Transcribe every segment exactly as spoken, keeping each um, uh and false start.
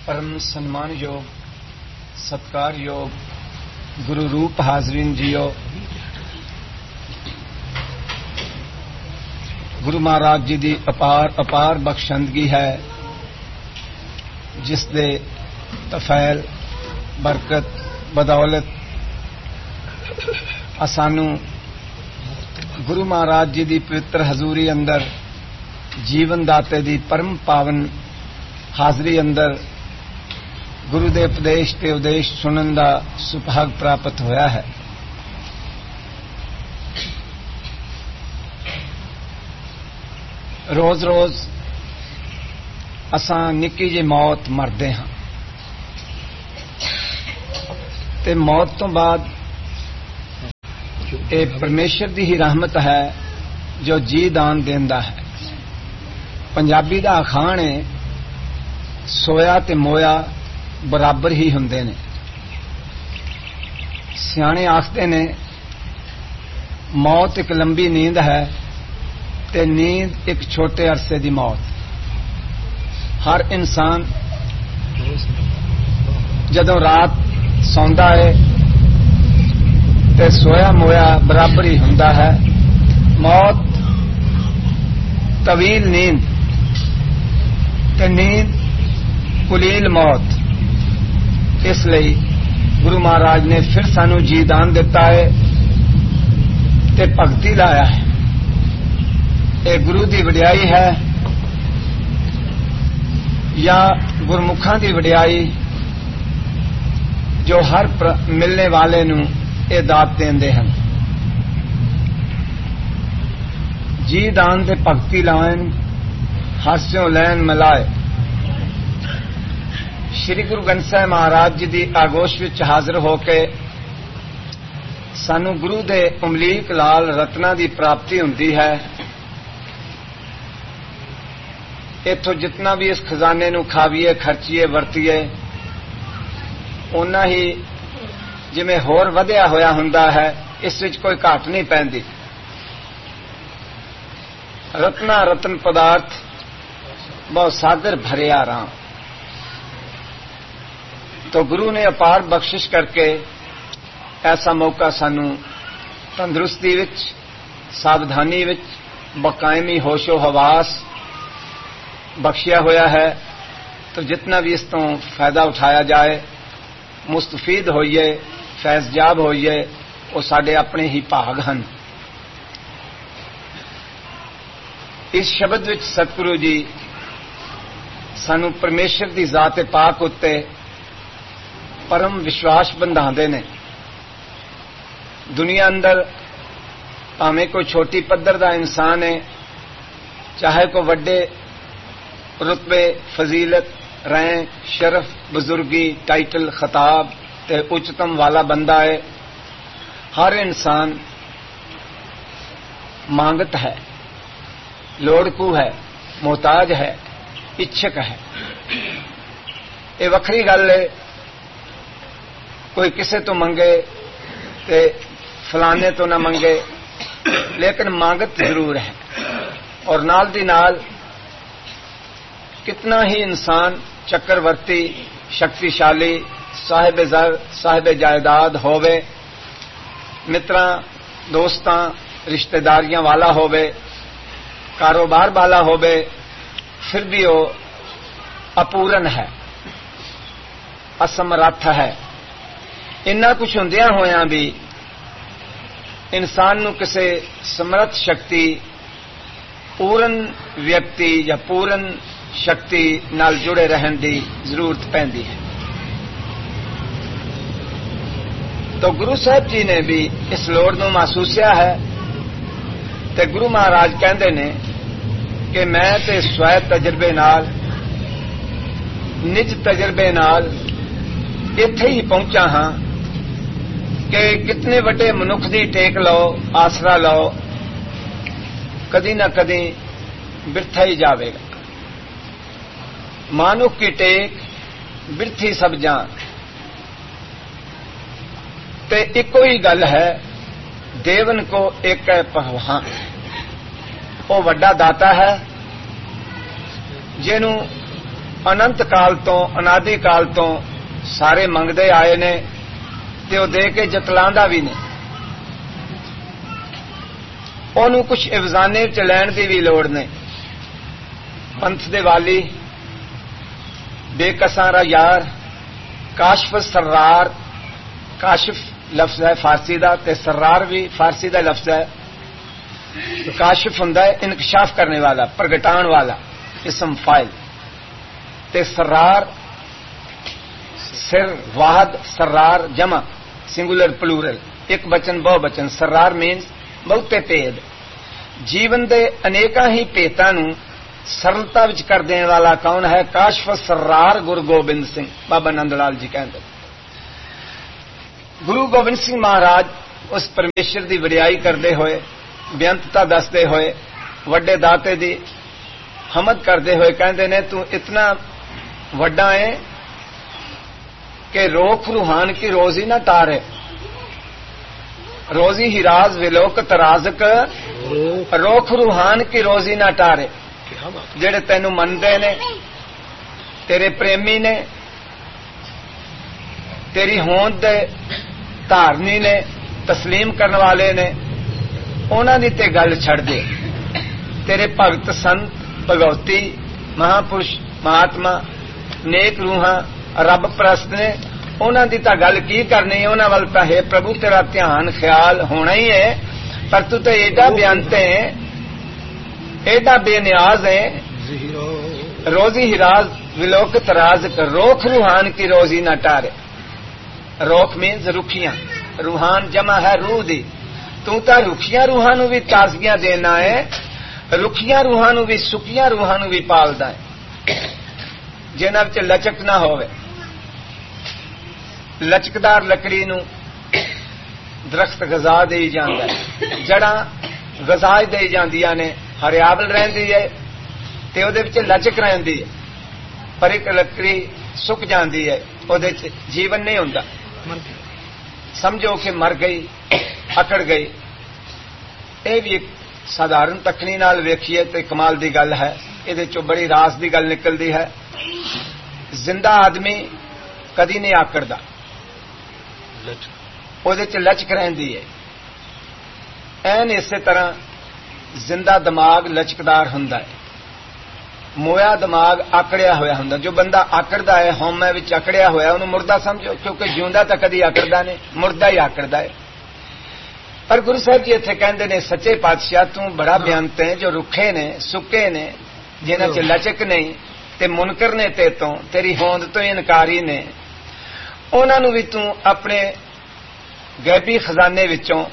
परम सम्मान योग सत्कार योग गुरु रूप हाजरीन जियो। गुरु महाराज जी की अपार अपार बख्शंदगी है, जिस दे तफैल बरकत बदौलत असानू गुरु महाराज जी की पवित्र हजूरी अंदर जीवन दाते की परम पावन हाजरी अंदर गुरु दे उपदेश ते उदेश सुनन का सुभाग प्राप्त होया है। रोज रोज असां निक्की जी मौत मरदे हां ते मौत तो बाद ये परमेश्वर की ही रहमत है जो जी दान देंदा है। पंजाबी दा अखाण है, सोया ते मोया बराबर ही हुंदे ने। सियाणे आखदे ने मौत एक लंबी नींद है ते नींद एक छोटे अरसे की मौत। हर इंसान जदों रात सौंदा है ते सोया मोया बराबर ही हुंदा है। मौत तवील नींद ते नींद कुलील मौत। इसलिए गुरु महाराज ने फिर सानू जी दान दिता है ते भगती लाया है। ये गुरु की वडियाई है या गुरमुखां की वडियाई जो हर मिलने वाले नू ये दात देंदे हैं। जी दान ते भगती लाइन हास्यों लैन मिलाए। श्री गुरु ग्रंथ साहिब महाराज जी की आगोश विच हाजिर होके सानू गुरु दे उमलीक लाल रत्ना की प्राप्ति हुंदी है। इथों जितना भी इस खजाने नू खावीए खर्चीए वरतीए उन्ना ही जिवें होर वधिया होया हुंदा है, इस विच कोई घाट नहीं पैंदी। रत्ना रतन पदार्थ बहुत सागर भरिया राम। तो गुरु ने अपार बख्शिश करके ऐसा मौका सानू तंदुरुस्ती विच सावधानी विच बकायमी होशो हवास बख्शिया होया है। तो जितना भी इस तो फायदा उठाया जाए, मुस्तफीद होइए, फैज़याब होइए, वो साडे अपने ही भाग हन। इस शब्द विच सतगुरु जी सानू परमेश्वर की जात पाक उत्ते परम विश्वास बंधाते ने। दुनिया अंदर भावें कोई छोटी पद्धर का इंसान है, चाहे कोई वड्डे रुतबे फजीलत रैंक शरफ बुजुर्गी टाइटल खिताब ते उच्चतम वाला बंदा है, हर इंसान मांगत है, लोड़कू है, मोहताज है, इच्छक है। ये वखरी गल है, कोई किसे तो मंगे ते फलाने तो ना मंगे, लेकिन मांगत जरूर है। और नाल दी नाल कितना ही इंसान चक्रवर्ती शक्तिशाली साहिब ज़र साहिब जायदाद होवे, मित्रां दोस्तां रिश्तेदारियां वाला होवे, कारोबार वाला होवे, फिर भी वो अपूर्ण है, असमर्थ है। इन्ना कुछ हुंदियां होया भी इंसान नू किसे समर्थ शक्ति पूर्ण व्यक्ति या पूर्ण शक्ति नाल जुड़े रहन की जरूरत पैंदी है। तो गुरु साहब जी ने भी इस लोड़ नू महसूसिया है ते गुरु महाराज कहंदे ने कि मैं ते स्वै तजर्बे नाल निज तजर्बे नाल इत्थे ही पहुंचा हां कि कितने वड्डे मनुख दी टेक लो, आसरा लो, कदी ना कदी बिरथा ही जावेगा। मानुख की टेक बिरथी सब जान। ते इको ही गल है, देवन को एक है पहवान। वो वड्डा दाता है जिन्हों انت کال تو انادی کال تو سارے منگتے آئے نے تے وہ دے کے جتلاندہ بھی نہیں. انہوں کچھ افزانے چ لین دی بھی لوڑ نہیں. پنتھ دے والی بے کساں را یار کاشف سرار، کاشف لفظ ہے فارسی دا تے سرار بھی فارسی دا لفظ ہے. کاشف ہوندا ہے انکشاف کرنے والا، پرگٹان والا، اسم فاعل. تے سرار سر واحد، سرار جمع سنگولر پلورل، ایک بچن بہو بچن. سرار مینز بہتے پید. جیون دے انیکاں ہی پیتاں نوں سرلتا وچ کر دینے والا کون ہے؟ کاشف سرار گرو گوبند سنگھ. بابا نند لال جی کہندے گرو گوبند سنگھ مہاراج اس پرمیشور دی وڈیائی کردے ہوئے، بےانتتا دسدے ہوئے، وڈے داتے دی حمد کردے ہوئے کہندے نے تو اتنا وڈا ہے کہ روک روحان کی روزی نہ ٹارے. روزی ہی راز ولوکت رازک روک روحان کی روزی نہ ٹارے. جڑے تینوں مندے نے، تیرے پریمی نے، تیری ہوند دے دھارنی نے، تسلیم کرنے والے نے، انہاں دی تے گل چھڑ دے. تیرے بھگت سنت بھگوتی مہاپرش مہاتما نیک روحاں رب پرست نے، انہاں دی تا گل کی کرنی. انہاں ول تا ہے پربھو تیرا دھیان خیال ہونا ہی ہے، پر تو تے ایڈا بیانتے ہیں، ایڈا بے نیاز ہے. روزی ہراز ولوکت راز روک روحان کی روزی نہ ٹارے. روک مینز رکھیاں، روحان جمع ہے روح دی. تو تا رکھیاں روحاں نو بھی تازگیاں دینا ہے، رکھیاں روحاں نو بھی سکیاں روحاں نو بھی پالدا ہے جنہاں وچ لچک نہ ہوے. لچکدار لکڑی نو درخت غذا دے جاندا ہے، جڑاں غذا دے جاندیاں نے، ہریابل رہندی ہے تے او دے وچ لچک رہندی ہے. پر ایک لکڑی سک جاندی ہے، او دے وچ جیون نہیں ہوندا. سمجھو کہ مر گئی، اکڑ گئی. اے بھی ایک سادھارن تکنی نال ویکھیے تے کمال دی گل ہے. اے دے چوں بڑی راز دی گل نکلدی ہے. زندہ آدمی کدی نہیں آکڑدا، او دے وچ لچک رہندی ہے. این اسی طرح زندہ دماغ لچکدار ہوندا ہے، مویا دماغ آکڑیا ہویا ہوندا. جو بندہ آکڑدا ہے ہومے وچ آکڑیا ہویا انہوں مردہ سمجھو، کیونکہ جیوندا تا کدی آکڑدا نہیں، مردہ ہی آکڑدا ہے. پر گرو صاحب جی اتنے کہندے نے سچے پاتشاہ تو بڑا بیانتے ہیں جو رکھے نے سکے نے جنہاں چ لچک نہیں تے منکر نے تے تو تیری ہوند تو انکاری نے، انہاں نوں بھی تو اپنے غیبی خزانے وچوں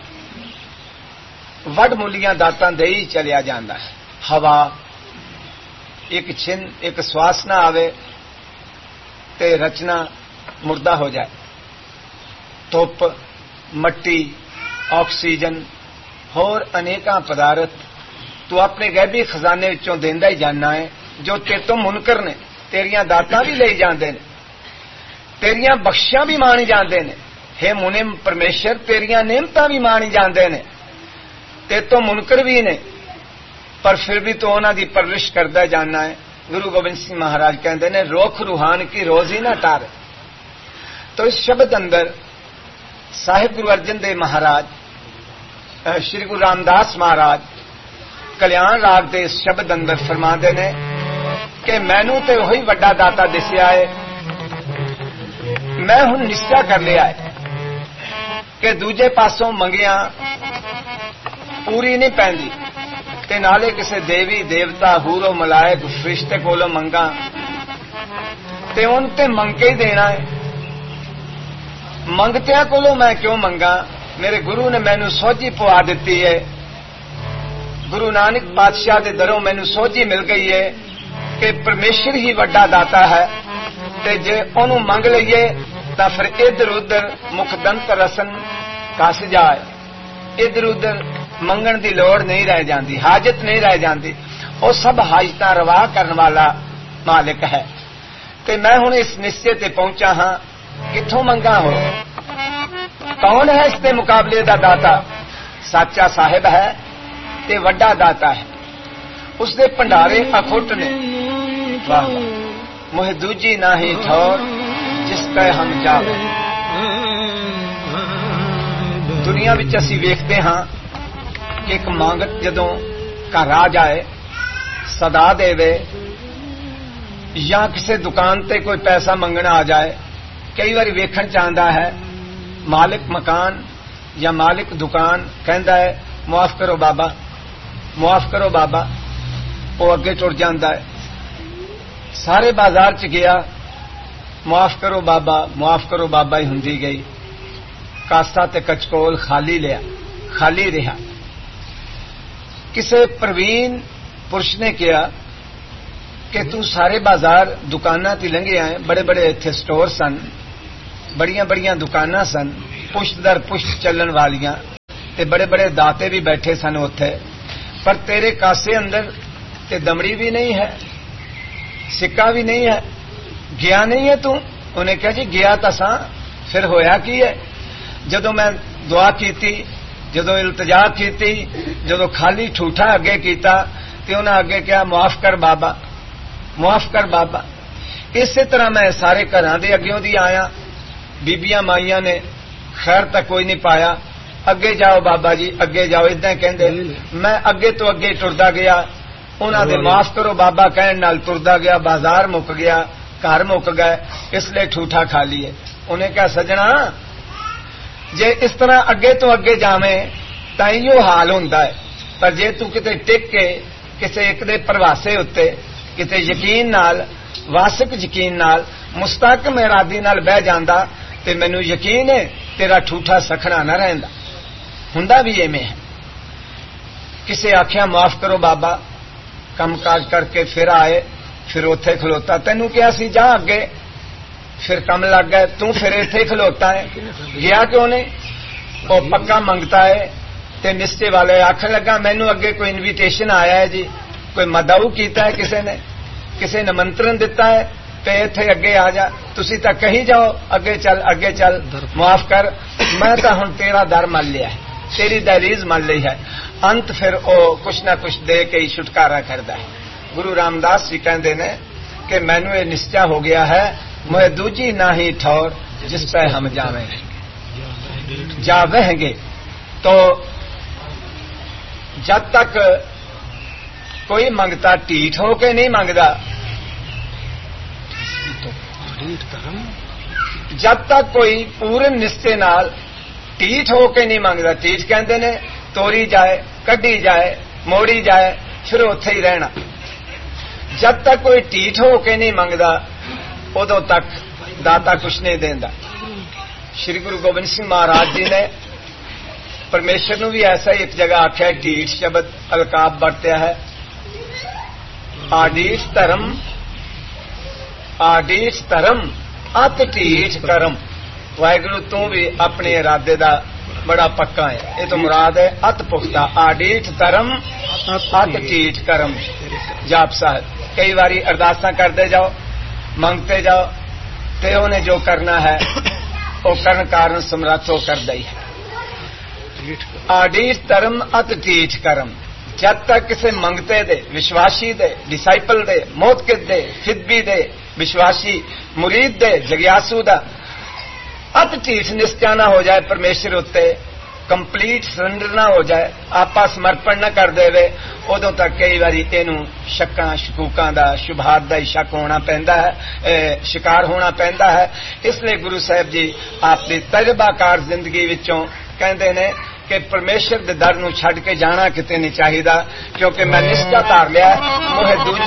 وڈ ملیاں داتاں دے ہی چلیا جاندا ہے. ہوا ایک چھن ایک سواس نہ آوے تے رچنا مردہ ہو جائے. دھوپ، مٹی، آکسیجن ہور انیکاں پدارت تو اپنے غیبی خزانے وچوں دیندا ہی جاننا ہے جو تے تو منکر نے. تیریاں داتاں بھی لے جاندے نے، تیریاں بخشیاں بھی مانی جاندے نے. ہے منم پرمیشر تیریاں نعمتاں بھی مانی جاندے نے، تے تو منکر بھی نے، پر پھر بھی تو انہاں دی پرورش کردا جاننا ہے. گرو گوبند سنگھ مہاراج کہندے نے روک روحان کی روزی نہ ٹارے. تو اس شبد اندر صاحب گرو ارجن دیو مہاراج، شری گرو رام داس مہاراج کلیان راگ دے اس شبد اندر فرماندے نے کہ مینوں تے وہی وڈا داتا دسیا ہے، میں ہن نشچا کر لیا ہے کہ دوجے پاسوں منگیاں پوری نہیں پیندی تے نالے کسے دیوی دیوتا ہورو ملائک فرشتے کولوں منگاں تے ان تے منگ کے ہی دینا ہے. منگتیاں کولوں میں کیوں منگاں؟ میرے گرو نے مینوں سوجھی پوا دیتی ہے. گرو نانک پادشاہ دے دروں مینوں سوجھی مل گئی ہے کہ پرمیشر ہی وڈا داتا ہے تے جے انہوں منگ لئیے تا پھر ادھر ادھر مکھ دنت رسن کس جائے. ادھر ادھر منگن دی لوڑ نہیں رہ جاندی، حاجت نہیں رہ جاندی. وہ سب حاجتاں روا کرن والا مالک ہے. تے میں ہن اس نشچے تے پہنچا ہاں کتھوں منگا ہو. کون ہے اس کے مقابلے دا داتا؟ سچا صاحب ہے تے وڈا داتا ہے. اس دے پنڈارے اکھٹ نے. واہ मोह दूजी नाही ठौर जिस कह हम जावे। दुनिया विच असीं वेखदे हां कि एक मंगत जदों घर आ जाए सदा देवे या किसी दुकान ते कोई पैसा मंगना आ जाए, कई बार वेखण चाहता है मालिक मकान या मालिक दुकान कहता है मुआफ करो बाबा, मुआफ करो बाबा, वो अगे टुर जाता है। सारे बाजार च गया, मुआफ करो बाबा, मुआफ करो बाबा ही हुंदी गई। कासा ते कचकोल खाली लिया, खाली रहा। किसी प्रवीण पुरुष ने कहा कि तू सारे बाजार दुकाना ते लंघे आए, बड़े बड़े इत्थे स्टोर सन, बड़िया बड़िया दुकाना सन, पुष्ट दर पुष्ट चलन वालियां, ते बड़े बड़े दाते भी बैठे सन उत्थे, पर तेरे कासे अंदर ते दमड़ी भी नहीं है, सिक्का भी नहीं है, गया नहीं है तू। उन्हें कहा जी गया तो सा, फिर होया की है? जदों मैं दुआ कीती, जदों इल्तजा कीती, जदों खाली ठूठा अगे कीता ते उन्हें अगे कहा मुआफ कर बाबा, मुआफ कर बाबा। इस तरह मैं सारे घरां दे अग्यों दी आया, बीबियां माइयां ने खैर तक कोई नहीं पाया, अगे जाओ बाबा जी अगे जाओ, इदां कहंदे। मैं अगे तो अगे टुरदा गया, उन्हां दे माफ करो बाबा कहण नाल टुरदा गया, बाजार मुक गया, घर मुक गए, इसलिए ठूठा खा लिए। उन्हें कहा सजना जे इस तरह अगे तो अगे जावें तां इहो हाल हुंदा है, पर जे तू किते टिक के किसी एक दे प्रवासे उत्ते किते यकीन नाल, वासिक यकीन नाल, मुस्तहकम इरादी नाल बह जांदा ते मैनूं यकीन है तेरा ठूठा सखना न रहिंदा। हुंदा भी इवें है। किसे आख्या माफ करो बाबा, कम काज करके फिर आए, फिर उत्थे खलोता, तैनूं क्या सी जा अगे, फिर कम लग गए, तू फिर इत्थे खलोता है, गया क्यों नहीं? वो पक्का मंगता है ते निश्चे वाले आखन लगा मैनू अगे कोई इनविटेशन आया है जी, कोई मदाऊ कीता है किसी ने, किसी ने निमंत्रण दिता है ते इत्थे अगे आ जा, तुसी तां कही जाओ अगे चल अगे चल, मुआफ कर, मैं तां हुण तेरा दर मल लिया है, तेरी दहलीज मल ली है। अंत फिर ओ कुछ ना कुछ दे के ही छुटकारा करता है। गुरु रामदास जी कहते ने कि मैनू ये निश्चय हो गया है, मोह दूजी ना ही ठौर जिस पे हम जावेंगे जावेंगे। तो जब तक कोई मंगता ढीठ हो के नहीं मंगता, जब तक कोई पूर्ण निश्चय नाल ढीठ हो के नहीं मंगता, ढीठ कहते ने तोरी जाए, कढ़ी जाए, मोड़ी जाए, फिर उत्थे ही रहना। जब तक कोई ढीठ हो के नहीं मंगता उदों तक दाता कुछ नहीं देंदा। श्री गुरु गोबिंद सिंह महाराज जी ने परमेश्वर नूं भी ऐसा ही एक जगह आख्या, ढीठ शब्द अलकाब वरत्या है। आडीठ धर्म, आडीठ धर्म अत ढीठ करम। वाहिगुरु तू भी अपने इरादे दा बड़ा पक्का है, ये तो मुराद है अत पुख्ता। आडीठ धर्म अत ढीठ करम। जाप साहब कई बारी अरदासां करते जाओ, मंगते जाओ, ते उन्हें जो करना है वो करन कारण समर्थ हो करदा ही है। आडीठ धर्म अत ढीठ करम। जब तक किसी मंगते दे, विश्वासी दे, डिसाइपल दे, मोतकिद दे, फिदबी दे, विश्वासी मुरीद दे, जग्यासू दा अत ढीठ निश्चय ना हो जाए परमेश्वर उत्ते, कंप्लीट सरेंडर ना हो जाए, आपा समर्पण न कर देवे, उदों तक कई बारी इनू शक्कां शकूकां दा, शुभात दा ही शक होना पैंदा है, शिकार होना पैंदा है। इसलिए गुरु साहब जी आपकी तजर्बाकार जिंदगी विचों कहते ने कि परमेश्वर दे दर नूं छड्ड के जाना किते नहीं चाहिदा, क्योंकि मैं निश्चय धार लिया मोह दूजी